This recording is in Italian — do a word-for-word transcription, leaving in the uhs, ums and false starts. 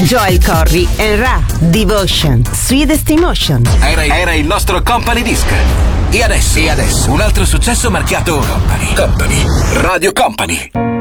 Joel Corry and Ra, Devotion, Sweetest Emotion. Era, era il nostro Company Disc. E adesso, e adesso, un altro successo marchiato Company. Company. Radio Company.